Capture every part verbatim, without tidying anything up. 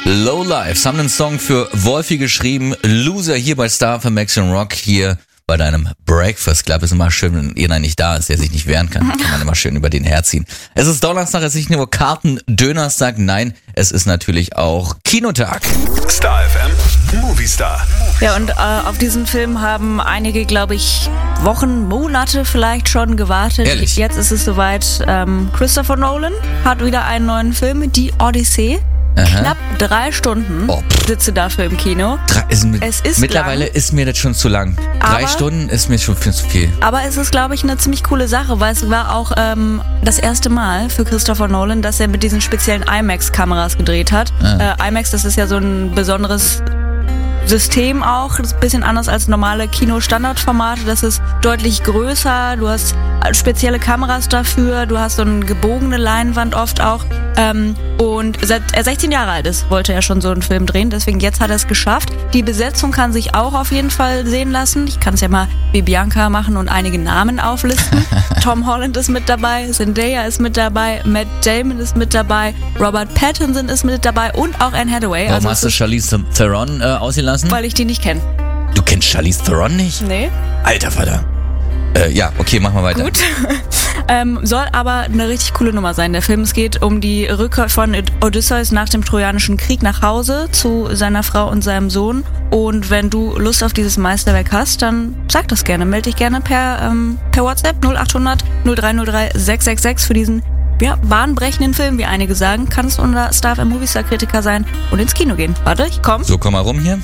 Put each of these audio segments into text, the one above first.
Low Lives haben einen Song für Wolfi geschrieben. Loser hier bei Star für Max und Rock hier bei deinem Breakfast Club. Ist immer schön, wenn einer nicht da ist, der sich nicht wehren kann. Kann man immer schön über den herziehen. Es ist Donnerstag, es ist nicht nur Karten-Dönerstag. Nein, es ist natürlich auch Kinotag. Star F M Movie Star. Ja, und äh, auf diesen Film haben einige, glaube ich, Wochen, Monate vielleicht schon gewartet. Ehrlich? Jetzt ist es soweit. Ähm, Christopher Nolan hat wieder einen neuen Film, Die Odyssee. Aha. Knapp drei Stunden Oh, sitze dafür im Kino. Drei, ist mit, Es ist mittlerweile lang. ist mir das schon zu lang. Drei Aber- Stunden ist mir schon viel zu viel. Aber es ist, glaube ich, eine ziemlich coole Sache, weil es war auch ähm, das erste Mal für Christopher Nolan, dass er mit diesen speziellen IMAX-Kameras gedreht hat. Ah. Äh, IMAX, das ist ja so ein besonderes System auch. Das ist ein bisschen anders als normale Kino-Standardformate. Das ist deutlich größer. Du hast spezielle Kameras dafür. Du hast so eine gebogene Leinwand oft auch. Ähm, und seit er sechzehn Jahre alt ist, wollte er schon so einen Film drehen. Deswegen jetzt hat er es geschafft. Die Besetzung kann sich auch auf jeden Fall sehen lassen. Ich kann es ja mal wie Bianca machen und einige Namen auflisten. Tom Holland ist mit dabei. Zendaya ist mit dabei. Matt Damon ist mit dabei. Robert Pattinson ist mit dabei. Und auch Anne Hathaway. Warum Also hast es du ist- Charlize Theron äh, ausgelassen? weil ich die nicht kenne. Du kennst Charlize Theron nicht? Nee. Alter Vater. Äh, ja, okay, machen wir weiter. Gut. ähm, soll aber eine richtig coole Nummer sein. Der Film, es geht um die Rückkehr von Odysseus nach dem Trojanischen Krieg nach Hause zu seiner Frau und seinem Sohn. Und wenn du Lust auf dieses Meisterwerk hast, dann sag das gerne. Melde dich gerne per, ähm, per WhatsApp null acht hundert null drei null drei sechs sechs sechs für diesen ja, bahnbrechenden Film, wie einige sagen. Kannst unser Star F M Movie Star Kritiker sein und ins Kino gehen. Warte, ich komm. So, komm mal rum hier.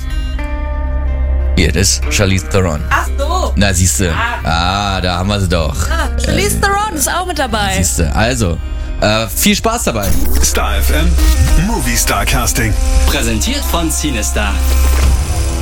Hier, das ist Charlize Theron. Ach so. Na, siehste. Ah, da haben wir sie doch. Ah, Charlize Theron ist auch mit dabei. Siehste. Also, äh, viel Spaß dabei. Star F M Movie Star Casting. Präsentiert von Cinestar.